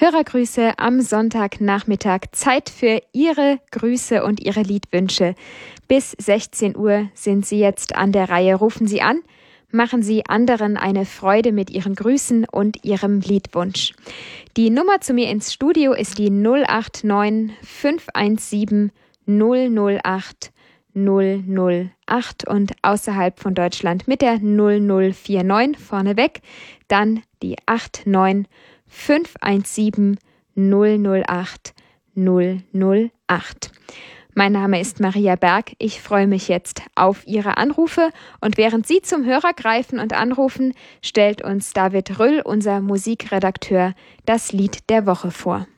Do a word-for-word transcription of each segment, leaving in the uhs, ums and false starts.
Hörergrüße am Sonntagnachmittag. Zeit für Ihre Grüße und Ihre Liedwünsche. Bis sechzehn Uhr sind Sie jetzt an der Reihe. Rufen Sie an, machen Sie anderen eine Freude mit Ihren Grüßen und Ihrem Liedwunsch. Die Nummer zu mir ins Studio ist die null acht neun fünf eins sieben null null acht null null acht und außerhalb von Deutschland mit der null null vier neun vorneweg, dann die acht neun fünf eins sieben null null acht null null acht. Mein Name ist Maria Berg. Ich freue mich jetzt auf Ihre Anrufe und während Sie zum Hörer greifen und anrufen, stellt uns David Röll, unser Musikredakteur, das Lied der Woche vor.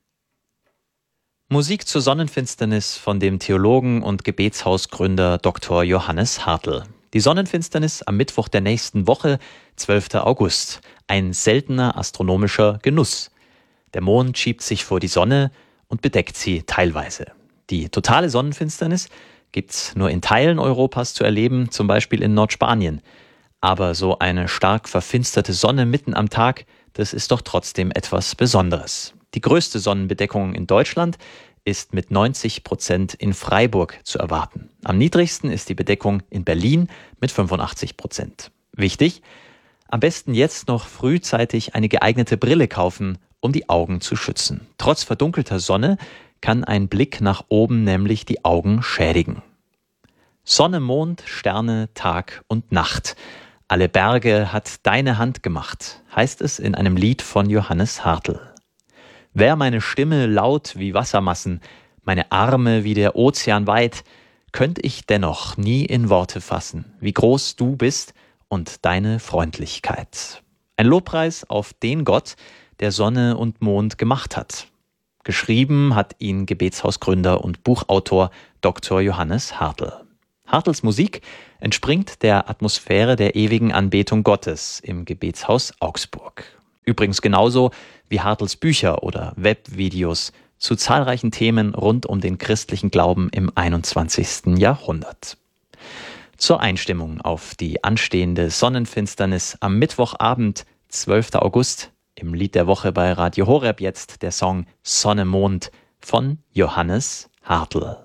Musik zur Sonnenfinsternis von dem Theologen und Gebetshausgründer Doktor Johannes Hartl. Die Sonnenfinsternis am Mittwoch der nächsten Woche, zwölfter August. Ein seltener astronomischer Genuss. Der Mond schiebt sich vor die Sonne und bedeckt sie teilweise. Die totale Sonnenfinsternis gibt's nur in Teilen Europas zu erleben, zum Beispiel in Nordspanien. Aber so eine stark verfinsterte Sonne mitten am Tag, das ist doch trotzdem etwas Besonderes. Die größte Sonnenbedeckung in Deutschland ist mit neunzig Prozent in Freiburg zu erwarten. Am niedrigsten ist die Bedeckung in Berlin mit fünfundachtzig Prozent. Wichtig: am besten jetzt noch frühzeitig eine geeignete Brille kaufen, um die Augen zu schützen. Trotz verdunkelter Sonne kann ein Blick nach oben nämlich die Augen schädigen. Sonne, Mond, Sterne, Tag und Nacht. Alle Berge hat deine Hand gemacht, heißt es in einem Lied von Johannes Hartl. Wär meine Stimme laut wie Wassermassen, meine Arme wie der Ozean weit, könnt ich dennoch nie in Worte fassen, wie groß du bist und deine Freundlichkeit. Ein Lobpreis auf den Gott, der Sonne und Mond gemacht hat. Geschrieben hat ihn Gebetshausgründer und Buchautor Doktor Johannes Hartl. Hartls Musik entspringt der Atmosphäre der ewigen Anbetung Gottes im Gebetshaus Augsburg. Übrigens genauso wie Hartls Bücher oder Webvideos zu zahlreichen Themen rund um den christlichen Glauben im einundzwanzigsten Jahrhundert. Zur Einstimmung auf die anstehende Sonnenfinsternis am Mittwochabend, zwölfter August, im Lied der Woche bei Radio Horeb jetzt der Song Sonne, Mond von Johannes Hartl.